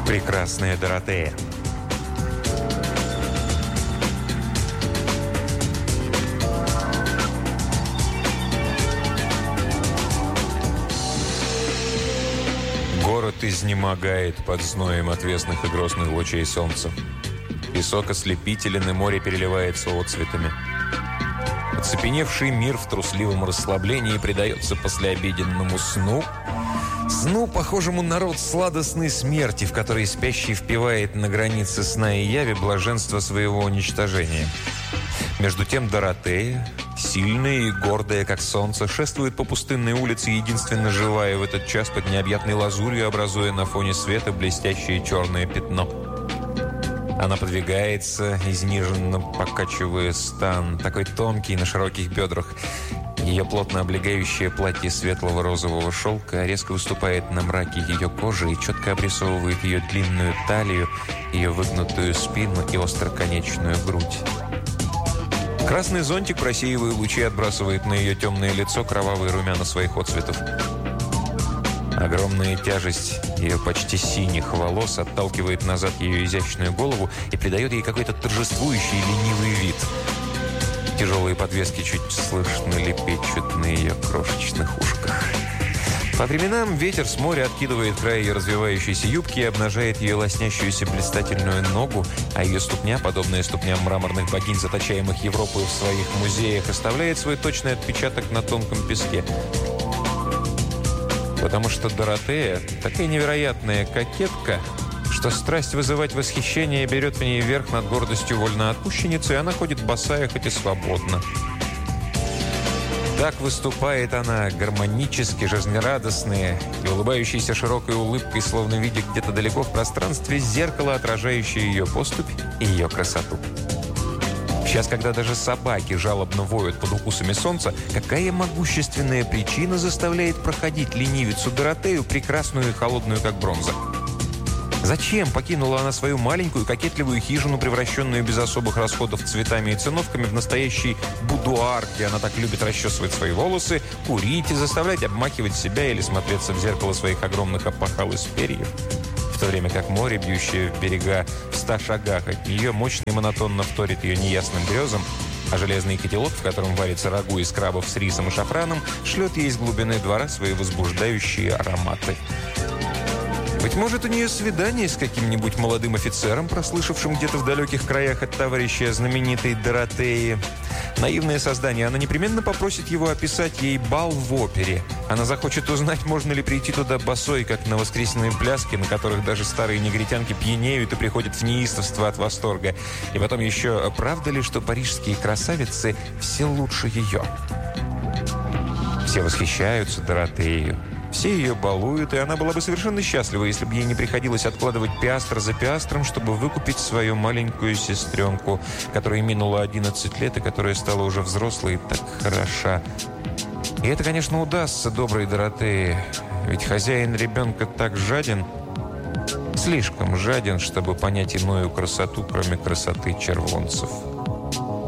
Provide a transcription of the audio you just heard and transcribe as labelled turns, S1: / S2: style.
S1: Прекрасная Доротея. Город изнемогает под зноем отвесных и грозных лучей солнца. Песок ослепителен, и море переливается отцветами. Оцепеневший мир в трусливом расслаблении предается послеобеденному сну. Сну, похожему на род сладостной смерти, в которой спящий впивает на границе сна и яви блаженство своего уничтожения. Между тем Доротея, сильная и гордая, как солнце, шествует по пустынной улице, единственно живая в этот час под необъятной лазурью, образуя на фоне света блестящее черное пятно. Она подвигается, изниженно покачивая стан, такой тонкий на широких бедрах. Ее плотно облегающее платье светлого розового шелка резко выступает на мраке ее кожи и четко обрисовывает ее длинную талию, ее выгнутую спину и остроконечную грудь. Красный зонтик, просеивая лучи, отбрасывает на ее темное лицо кровавые румяна своих отцветов. Огромная тяжесть ее почти синих волос отталкивает назад ее изящную голову и придает ей какой-то торжествующий ленивый вид. Тяжелые подвески чуть слышно лепечут на ее крошечных ушках. По временам ветер с моря откидывает край ее развивающейся юбки и обнажает ее лоснящуюся блистательную ногу, а ее ступня, подобная ступням мраморных богинь, заточаемых Европой в своих музеях, оставляет свой точный отпечаток на тонком песке. Потому что Доротея такая невероятная кокетка, что страсть вызывать восхищение берет в ней верх над гордостью вольноотпущенницы, и она ходит босая, хоть и свободно. Так выступает она, гармонически, жизнерадостная и улыбающаяся широкой улыбкой, словно видя где-то далеко в пространстве зеркало, отражающее ее поступь и ее красоту. Сейчас, когда даже собаки жалобно воют под укусами солнца, какая могущественная причина заставляет проходить ленивицу Доротею, прекрасную и холодную, как бронза? Зачем покинула она свою маленькую кокетливую хижину, превращенную без особых расходов цветами и циновками, в настоящий будуар, где она так любит расчесывать свои волосы, курить и заставлять обмахивать себя или смотреться в зеркало своих огромных опахал из перьев? В то время как море, бьющее в берега в 100 шагах от нее, мощно и монотонно вторит ее неясным грезам, а железный котелок, в котором варится рагу из крабов с рисом и шафраном, шлет ей из глубины двора свои возбуждающие ароматы. Быть может, у нее свидание с каким-нибудь молодым офицером, прослышавшим где-то в далеких краях от товарища знаменитой Доротеи. Наивное создание, она непременно попросит его описать ей бал в опере. Она захочет узнать, можно ли прийти туда босой, как на воскресные пляски, на которых даже старые негритянки пьянеют и приходят в неистовство от восторга. И потом еще, правда ли, что парижские красавицы все лучше ее? Все восхищаются Доротеей. Все ее балуют, и она была бы совершенно счастлива, если бы ей не приходилось откладывать пиастр за пиастром, чтобы выкупить свою маленькую сестренку, которой минуло 11 лет и которая стала уже взрослой и так хороша. И это, конечно, удастся доброй Доротее, ведь хозяин ребенка так жаден, слишком жаден, чтобы понять иную красоту, кроме красоты червонцев.